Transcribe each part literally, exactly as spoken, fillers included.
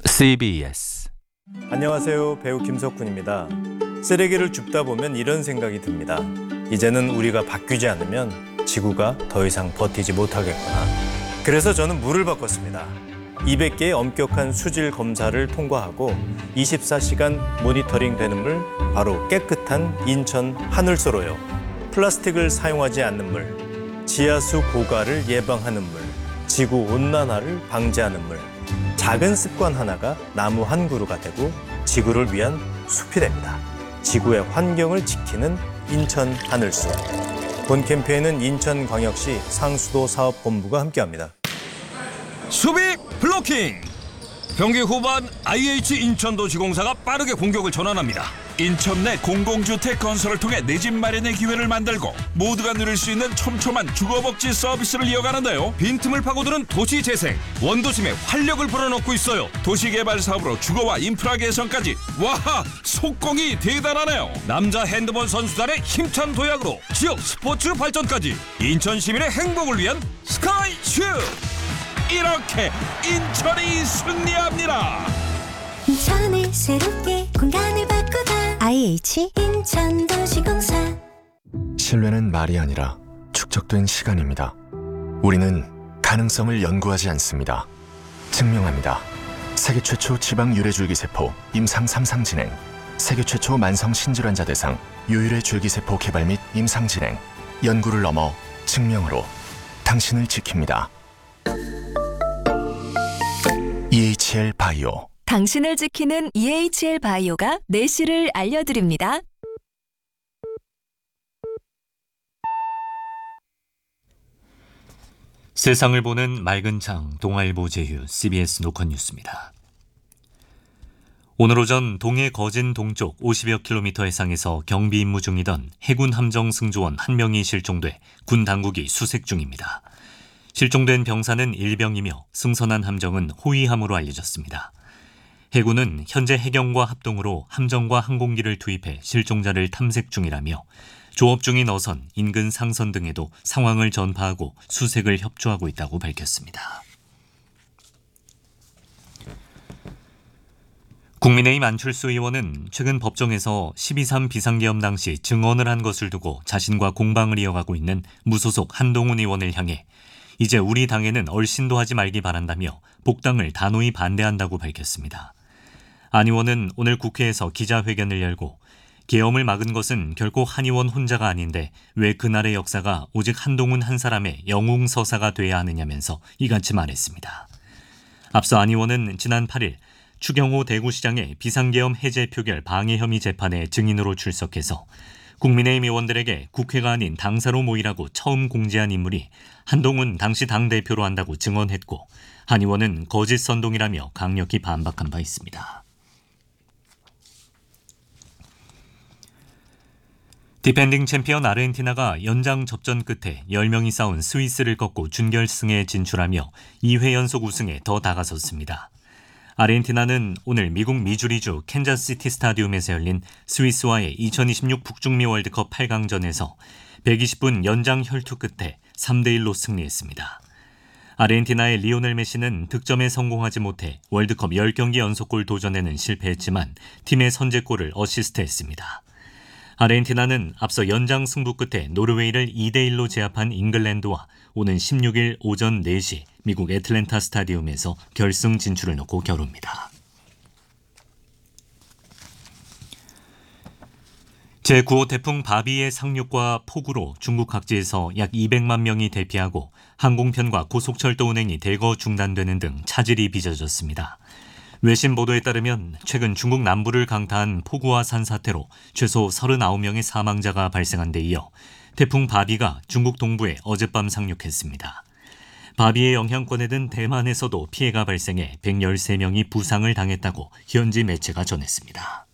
씨비에스. 안녕하세요. 배우 김석훈입니다. 쓰레기를 줍다 보면 이런 생각이 듭니다. 이제는 우리가 바뀌지 않으면 지구가 더 이상 버티지 못하겠구나. 그래서 저는 물을 바꿨습니다. 이백 개의 엄격한 수질 검사를 통과하고 이십사 시간 모니터링 되는 물, 바로 깨끗한 인천 하늘소로요. 플라스틱을 사용하지 않는 물, 지하수 고갈을 예방하는 물, 지구 온난화를 방지하는 물. 작은 습관 하나가 나무 한 그루가 되고 지구를 위한 숲이 됩니다. 지구의 환경을 지키는 인천 하늘소. 본 캠페인은 인천광역시 상수도 사업본부가 함께합니다. 수비 블로킹! 경기 후반 아이에이치 인천도시공사가 빠르게 공격을 전환합니다. 인천 내 공공주택 건설을 통해 내 집 마련의 기회를 만들고 모두가 누릴 수 있는 촘촘한 주거복지 서비스를 이어가는데요. 빈틈을 파고드는 도시재생, 원도심에 활력을 불어넣고 있어요. 도시개발 사업으로 주거와 인프라 개선까지. 와, 속공이 대단하네요. 남자 핸드볼 선수단의 힘찬 도약으로 지역 스포츠 발전까지. 인천 시민의 행복을 위한 스카이슈! 이렇게 인천이 승리합니다. 인천을 새롭게 공간을 바꾸다 아이에이치 인천도시공사. 신뢰는 말이 아니라 축적된 시간입니다. 우리는 가능성을 연구하지 않습니다. 증명합니다. 세계 최초 지방 유래줄기세포 임상 삼 상 진행, 세계 최초 만성 신질환자 대상 유일의 줄기세포 개발 및 임상 진행. 연구를 넘어 증명으로 당신을 지킵니다. 이에이치엘 바이오. 당신을 지키는 이에이치엘 바이오가 내실을 알려드립니다. 세상을 보는 맑은 창, 동아일보 제휴, 씨비에스 노컷 뉴스입니다. 오늘 오전 동해 거진 동쪽 오십여 킬로미터 해상에서 경비 임무 중이던 해군 함정 승조원 한 명이 실종돼 군 당국이 수색 중입니다. 실종된 병사는 일병이며 승선한 함정은 호위함으로 알려졌습니다. 해군은 현재 해경과 합동으로 함정과 항공기를 투입해 실종자를 탐색 중이라며 조업 중인 어선, 인근 상선 등에도 상황을 전파하고 수색을 협조하고 있다고 밝혔습니다. 국민의힘 안철수 의원은 최근 법정에서 십이 삼 비상계엄 당시 증언을 한 것을 두고 자신과 공방을 이어가고 있는 무소속 한동훈 의원을 향해 이제 우리 당에는 얼씬도 하지 말기 바란다며 복당을 단호히 반대한다고 밝혔습니다. 안 의원은 오늘 국회에서 기자회견을 열고 계엄을 막은 것은 결코 한 의원 혼자가 아닌데 왜 그날의 역사가 오직 한동훈 한 사람의 영웅서사가 돼야 하느냐면서 이같이 말했습니다. 앞서 안 의원은 지난 팔 일 추경호 대구시장의 비상계엄 해제 표결 방해 혐의 재판에 증인으로 출석해서 국민의힘 의원들에게 국회가 아닌 당사로 모이라고 처음 공지한 인물이 한동훈 당시 당대표로 한다고 증언했고 한 의원은 거짓 선동이라며 강력히 반박한 바 있습니다. 디펜딩 챔피언 아르헨티나가 연장 접전 끝에 열 명이 싸운 스위스를 꺾고 준결승에 진출하며 이 회 연속 우승에 더 다가섰습니다. 아르헨티나는 오늘 미국 미주리주 캔자스시티 스타디움에서 열린 스위스와의 이천이십육 북중미 월드컵 팔 강전에서 백이십 분 연장 혈투 끝에 삼 대 일로 승리했습니다. 아르헨티나의 리오넬 메시는 득점에 성공하지 못해 월드컵 십 경기 연속골 도전에는 실패했지만 팀의 선제골을 어시스트했습니다. 아르헨티나는 앞서 연장 승부 끝에 노르웨이를 이 대 일로 제압한 잉글랜드와 오는 십육 일 오전 네 시 미국 애틀랜타 스타디움에서 결승 진출을 놓고 겨룹니다. 제구 호 태풍 바비의 상륙과 폭우로 중국 각지에서 약 이백만 명이 대피하고 항공편과 고속철도 운행이 대거 중단되는 등 차질이 빚어졌습니다. 외신 보도에 따르면 최근 중국 남부를 강타한 폭우와 산사태로 최소 서른아홉 명의 사망자가 발생한 데 이어 태풍 바비가 중국 동부에 어젯밤 상륙했습니다. 바비의 영향권에 든 대만에서도 피해가 발생해 백십삼 명이 부상을 당했다고 현지 매체가 전했습니다.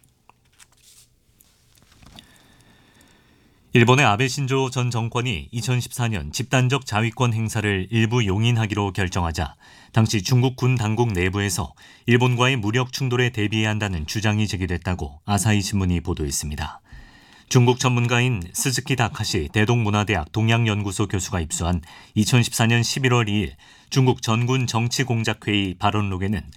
일본의 아베 신조 전 정권이 이천십사 년 집단적 자위권 행사를 일부 용인하기로 결정하자 당시 중국 군 당국 내부에서 일본과의 무력 충돌에 대비해야 한다는 주장이 제기됐다고 아사히 신문이 보도했습니다. 중국 전문가인 스즈키 다카시 대동문화대학 동양연구소 교수가 입수한 이천십사 년 십일월 이 일 중국 전군 정치공작회의 발언록에는